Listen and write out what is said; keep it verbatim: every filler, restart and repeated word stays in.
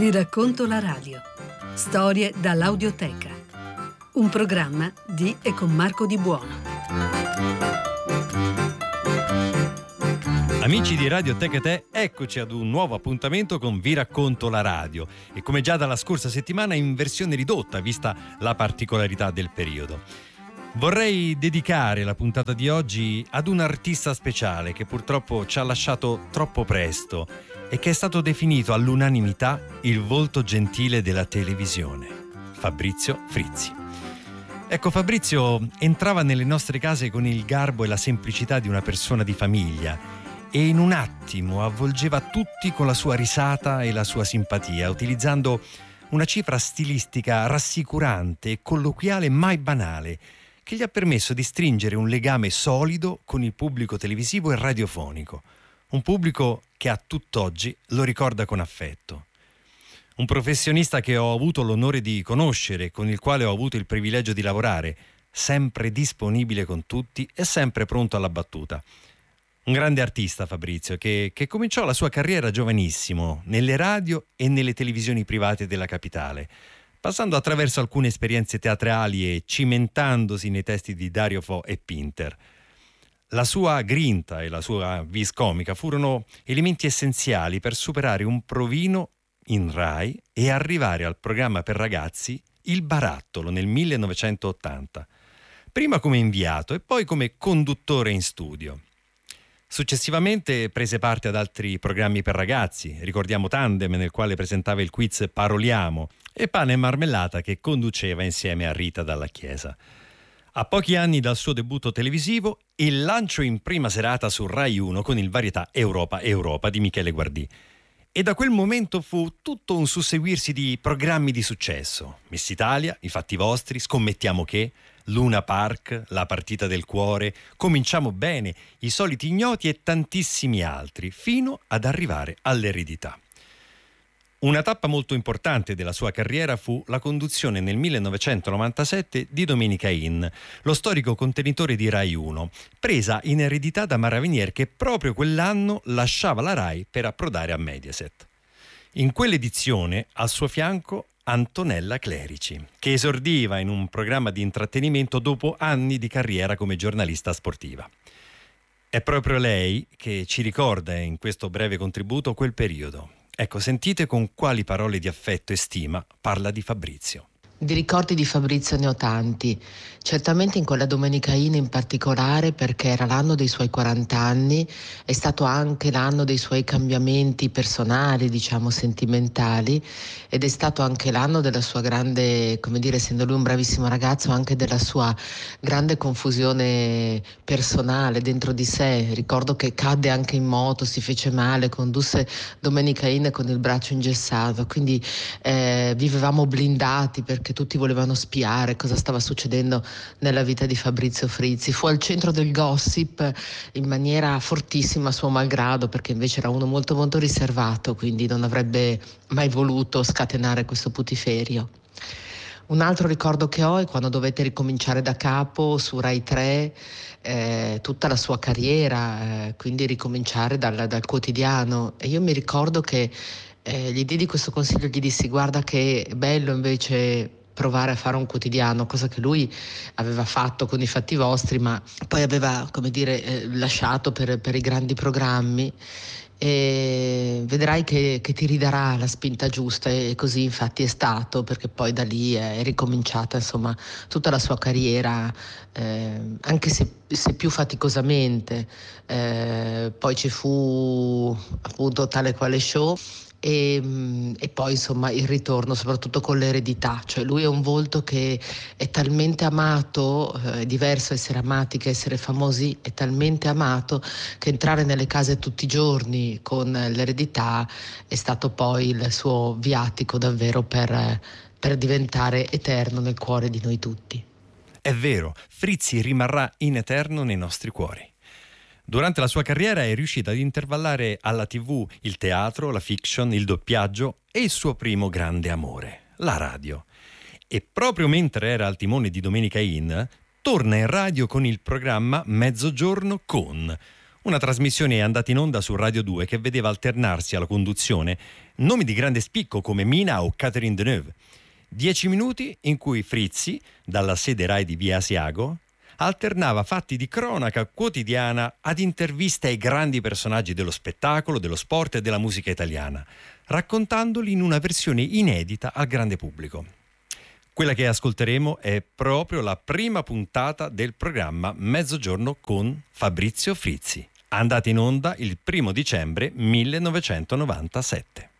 Vi racconto la radio. Storie dall'audioteca. Un programma di e con Marco Di Buono. Amici di Radio Tecate, eccoci ad un nuovo appuntamento con Vi racconto la radio, e come già dalla scorsa settimana in versione ridotta, vista la particolarità del periodo. Vorrei dedicare la puntata di oggi ad un artista speciale che purtroppo ci ha lasciato troppo presto e che è stato definito all'unanimità il volto gentile della televisione: Fabrizio Frizzi. Ecco, Fabrizio entrava nelle nostre case con il garbo e la semplicità di una persona di famiglia e in un attimo avvolgeva tutti con la sua risata e la sua simpatia, utilizzando una cifra stilistica rassicurante e colloquiale mai banale, che gli ha permesso di stringere un legame solido con il pubblico televisivo e radiofonico, un pubblico che a tutt'oggi lo ricorda con affetto. Un professionista che ho avuto l'onore di conoscere, con il quale ho avuto il privilegio di lavorare, sempre disponibile con tutti e sempre pronto alla battuta. Un grande artista, Fabrizio, che, che cominciò la sua carriera giovanissimo nelle radio e nelle televisioni private della capitale, passando attraverso alcune esperienze teatrali e cimentandosi nei testi di Dario Fo e Pinter. La sua grinta e la sua vis comica furono elementi essenziali per superare un provino in Rai e arrivare al programma per ragazzi Il Barattolo nel millenovecentottanta, prima come inviato e poi come conduttore in studio. Successivamente prese parte ad altri programmi per ragazzi, ricordiamo Tandem, nel quale presentava il quiz Paroliamo, e Pane e Marmellata, che conduceva insieme a Rita Dalla Chiesa. A pochi anni dal suo debutto televisivo, il lancio in prima serata su Rai uno con il varietà Europa Europa di Michele Guardì. E da quel momento fu tutto un susseguirsi di programmi di successo: Miss Italia, I Fatti Vostri, Scommettiamo Che, Luna Park, La Partita del Cuore, Cominciamo Bene, I Soliti Ignoti e tantissimi altri, fino ad arrivare all'eredità. Una tappa molto importante della sua carriera fu la conduzione nel millenovecentonovantasette di Domenica In, lo storico contenitore di Rai uno, presa in eredità da Mara Venier, che proprio quell'anno lasciava la Rai per approdare a Mediaset. In quell'edizione, al suo fianco, Antonella Clerici, che esordiva in un programma di intrattenimento dopo anni di carriera come giornalista sportiva. È proprio lei che ci ricorda in questo breve contributo quel periodo. Ecco, sentite con quali parole di affetto e stima parla di Fabrizio. Di ricordi di Fabrizio ne ho tanti, certamente in quella Domenica In in particolare, perché era l'anno dei suoi quaranta anni, è stato anche l'anno dei suoi cambiamenti personali, diciamo sentimentali, ed è stato anche l'anno della sua grande, come dire, essendo lui un bravissimo ragazzo, anche della sua grande confusione personale dentro di sé. Ricordo che cadde anche in moto, si fece male, condusse Domenica In con il braccio ingessato, quindi eh, vivevamo blindati perché che tutti volevano spiare cosa stava succedendo nella vita di Fabrizio Frizzi. Fu al centro del gossip in maniera fortissima, a suo malgrado, perché invece era uno molto molto riservato, quindi non avrebbe mai voluto scatenare questo putiferio. Un altro ricordo che ho è quando dovette ricominciare da capo su Rai tre eh, tutta la sua carriera, eh, quindi ricominciare dal, dal quotidiano. E io mi ricordo che Eh, gli diedi questo consiglio, gli dissi: guarda che è bello invece provare a fare un quotidiano, cosa che lui aveva fatto con I Fatti Vostri, ma poi aveva, come dire, eh, lasciato per, per i grandi programmi, e vedrai che, che ti ridarà la spinta giusta. E così infatti è stato, perché poi da lì è ricominciata insomma tutta la sua carriera, eh, anche se, se più faticosamente. Eh, poi ci fu appunto Tale Quale Show. E, e poi insomma il ritorno, soprattutto con l'eredità. Cioè lui è un volto che è talmente amato, è eh, diverso essere amati che essere famosi, è talmente amato che entrare nelle case tutti i giorni con l'eredità è stato poi il suo viatico davvero per, per diventare eterno nel cuore di noi tutti. È vero, Frizzi rimarrà in eterno nei nostri cuori. Durante la sua carriera è riuscita ad intervallare alla tivù il teatro, la fiction, il doppiaggio e il suo primo grande amore, la radio. E proprio mentre era al timone di Domenica In, torna in radio con il programma Mezzogiorno con, Una trasmissione andata in onda su Radio due che vedeva alternarsi alla conduzione nomi di grande spicco come Mina o Catherine Deneuve. Dieci minuti in cui Frizzi, dalla sede Rai di Via Asiago, alternava fatti di cronaca quotidiana ad interviste ai grandi personaggi dello spettacolo, dello sport e della musica italiana, raccontandoli in una versione inedita al grande pubblico. Quella che ascolteremo è proprio la prima puntata del programma Mezzogiorno con Fabrizio Frizzi, andata in onda il primo dicembre millenovecentonovantasette.